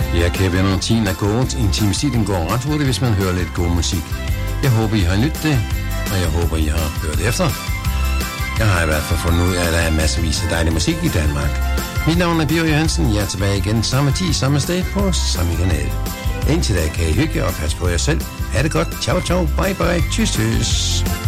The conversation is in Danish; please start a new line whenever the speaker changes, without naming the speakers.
Ja, kære venner, tiden er gået. Intimiteten går ret hurtigt, hvis man hører lidt god musik. Jeg håber, I har nydt det, og jeg håber, I har hørt efter. Jeg har i hvert fald fundet ud af, at der er masservis af dejlig musik i Danmark. Mit navn er Bjørn Johansen. Jeg er tilbage igen samme tid, samme sted på samme kanal. Indtil da kan I hygge og passe på jer selv. Ha' det godt. Ciao, ciao. Bye, bye. Tschüss, tschüss.